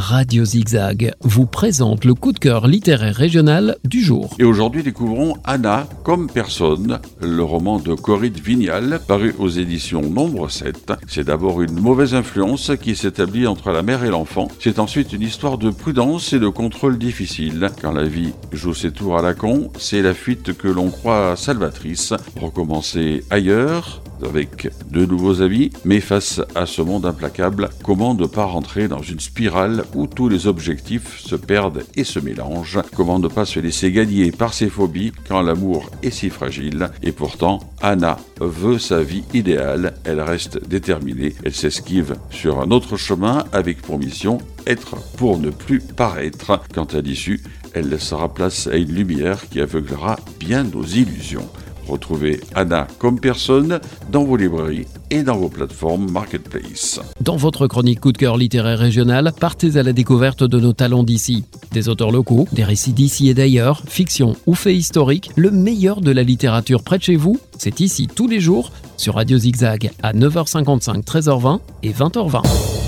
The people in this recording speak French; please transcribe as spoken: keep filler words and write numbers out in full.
Radio Zigzag vous présente le coup de cœur littéraire régional du jour. Et aujourd'hui, découvrons Anna comme personne, le roman de Corinne Vignal, paru aux éditions Nombre sept. C'est d'abord une mauvaise influence qui s'établit entre la mère et l'enfant. C'est ensuite une histoire de prudence et de contrôle difficile. Quand la vie joue ses tours à la con, c'est la fuite que l'on croit salvatrice. Recommencer ailleurs, avec de nouveaux amis, mais face à ce monde implacable, comment ne pas rentrer dans une spirale où tous les objectifs se perdent et se mélangent? Comment ne pas se laisser gagner par ses phobies quand l'amour est si fragile? Et pourtant, Anna veut sa vie idéale, elle reste déterminée, elle s'esquive sur un autre chemin avec pour mission être pour ne plus paraître. Quant à l'issue, elle laissera place à une lumière qui aveuglera bien nos illusions. Retrouvez Anna comme personne dans vos librairies et dans vos plateformes Marketplace. Dans votre chronique coup de cœur littéraire régional, partez à la découverte de nos talents d'ici. Des auteurs locaux, des récits d'ici et d'ailleurs, fiction ou faits historiques, le meilleur de la littérature près de chez vous, c'est ici tous les jours sur Radio Zigzag à neuf heures cinquante-cinq, treize heures vingt et vingt heures vingt.